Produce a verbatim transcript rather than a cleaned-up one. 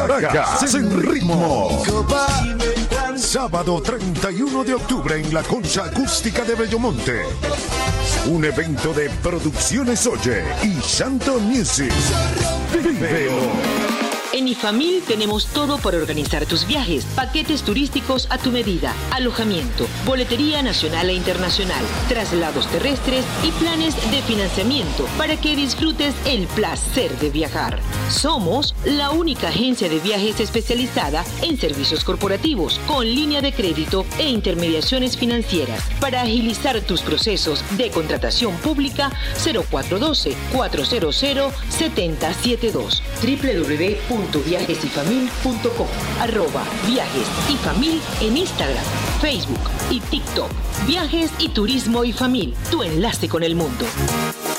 Caracas en ritmo. Sábado treinta y uno de octubre en la Concha Acústica de Bellomonte. Un evento de Producciones Oye y Santo Music. Vívelo. En Ifamil tenemos todo para organizar tus viajes, paquetes turísticos a tu medida, alojamiento, boletería nacional e internacional, traslados terrestres y planes de financiamiento para que disfrutes el placer de viajar. Somos la única agencia de viajes especializada en servicios corporativos, con línea de crédito e intermediaciones financieras. Para agilizar tus procesos de contratación pública, cero cuatro uno dos, cuatro cero cero, siete cero siete dos, doble u doble u doble u punto viajes y famil punto com, arroba Viajes y Famil en Instagram, Facebook y TikTok. Viajes y Turismo y Famil, tu enlace con el mundo.